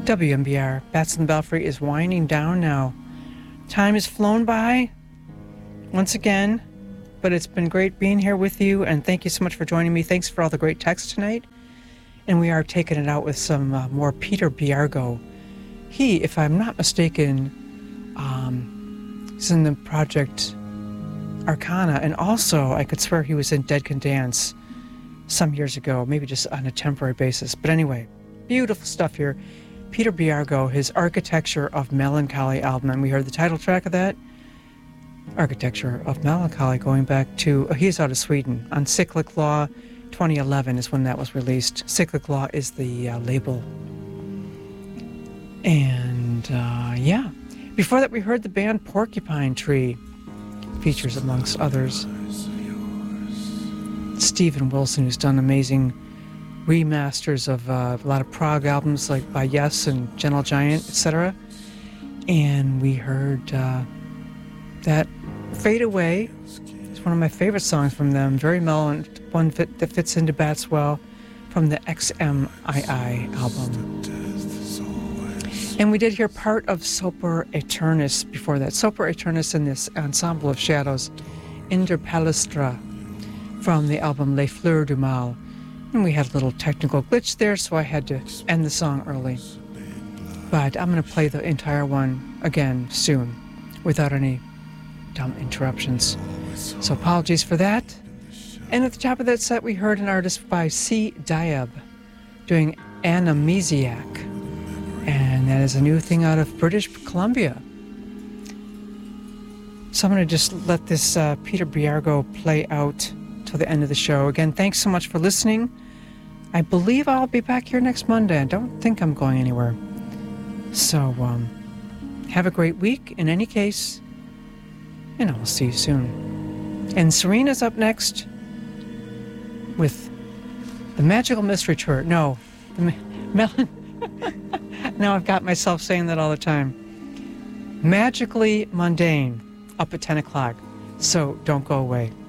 WMBR, Batson Belfry is winding down now. Time has flown by once again, but it's been great being here with you, and thank you so much for joining me. Thanks for all the great texts tonight. And we are taking it out with some more Peter Biargo. He, if I'm not mistaken, is in the project Arcana, and also I could swear he was in Dead Can Dance some years ago, maybe just on a temporary basis. But anyway, beautiful stuff here. Peter Biargo, his Architecture of Melancholy album, and we heard the title track of that, Architecture of Melancholy, going back to, he's out of Sweden, on Cyclic Law. 2011 is when that was released. Cyclic Law is the label. And yeah, before that we heard the band Porcupine Tree, features amongst others Steven Wilson, who's done amazing remasters of a lot of prog albums like by Yes and Gentle Giant, etc. And we heard that Fade Away. It's one of my favorite songs from them, very mellow, and one that fits into Bats well, from the XMII album. And we did hear part of Soper Aeternus before that. Soper Aeternus in this ensemble of shadows, Inter Palustra, from the album Les Fleurs du Mal. And we had a little technical glitch there, so I had to end the song early. But I'm going to play the entire one again soon, without any dumb interruptions. So apologies for that. And at the top of that set, we heard an artist by C. Diab doing Anamnesiac. And that is a new thing out of British Columbia. So I'm going to just let this Peter Biargo play out till the end of the show. Again, thanks so much for listening. I believe I'll be back here next Monday. I don't think I'm going anywhere. So, have a great week in any case, and I'll see you soon. And Serena's up next with the Magical Mystery Tour. No, the now I've got myself saying that all the time. Magically Mundane, up at 10 o'clock. So don't go away.